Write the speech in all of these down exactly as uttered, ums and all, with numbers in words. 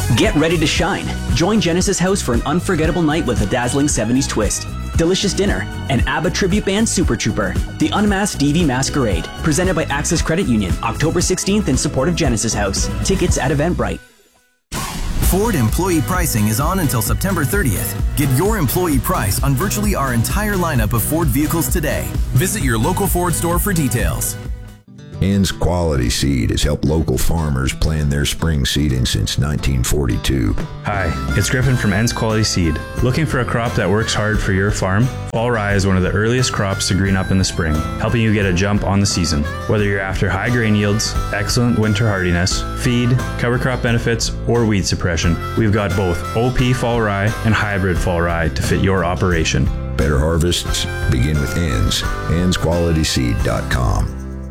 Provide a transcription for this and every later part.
Get ready to shine. Join Genesis House for an unforgettable night with a dazzling seventies twist, delicious dinner, and ABBA tribute band Super Trooper, the Unmasked D V Masquerade, presented by Access Credit Union, October sixteenth in support of Genesis House. Tickets at Eventbrite. Ford employee pricing is on until September thirtieth. Get your employee price on virtually our entire lineup of Ford vehicles today. Visit your local Ford store for details. Ann's Quality Seed has helped local farmers plan their spring seeding since nineteen forty-two. Hi, it's Griffin from Ann's Quality Seed. Looking for a crop that works hard for your farm? Fall rye is one of the earliest crops to green up in the spring, helping you get a jump on the season. Whether you're after high grain yields, excellent winter hardiness, feed, cover crop benefits, or weed suppression, we've got both O P fall rye and hybrid fall rye to fit your operation. Better harvests begin with Ann's. anns quality seed dot com.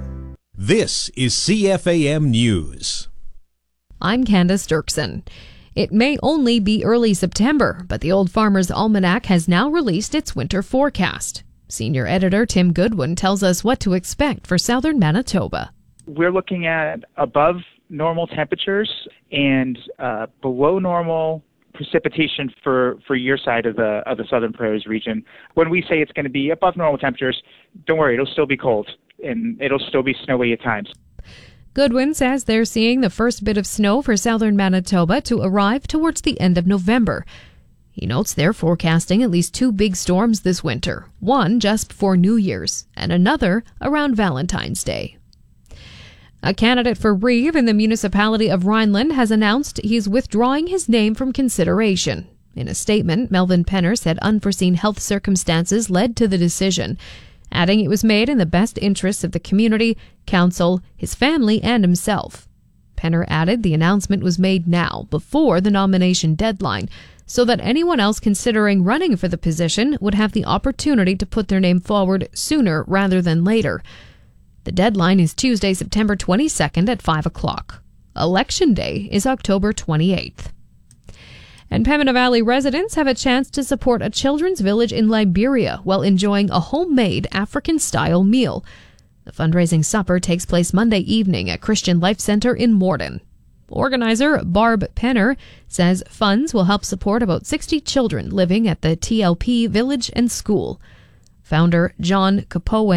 This is C F A M News. I'm Candace Dirksen. It may only be early September, but the Old Farmer's Almanac has now released its winter forecast. Senior editor Tim Goodwin tells us what to expect for southern Manitoba. We're looking at above normal temperatures and uh, below normal precipitation for, for your side of the of the Southern Prairies region. When we say it's going to be above normal temperatures, don't worry, it'll still be cold and it'll still be snowy at times. Goodwin says they're seeing the first bit of snow for southern Manitoba to arrive towards the end of November. He notes they're forecasting at least two big storms this winter, one just before New Year's and another around Valentine's Day. A candidate for Reeve in the municipality of Rhineland has announced he's withdrawing his name from consideration. In a statement, Melvin Penner said unforeseen health circumstances led to the decision, adding it was made in the best interests of the community, council, his family, and himself. Penner added the announcement was made now, before the nomination deadline, so that anyone else considering running for the position would have the opportunity to put their name forward sooner rather than later. The deadline is Tuesday, September twenty-second at five o'clock. Election Day is October twenty-eighth. And Pembina Valley residents have a chance to support a children's village in Liberia while enjoying a homemade African-style meal. The fundraising supper takes place Monday evening at Christian Life Center in Morden. Organizer Barb Penner says funds will help support about sixty children living at the T L P village and school. Founder John Capoe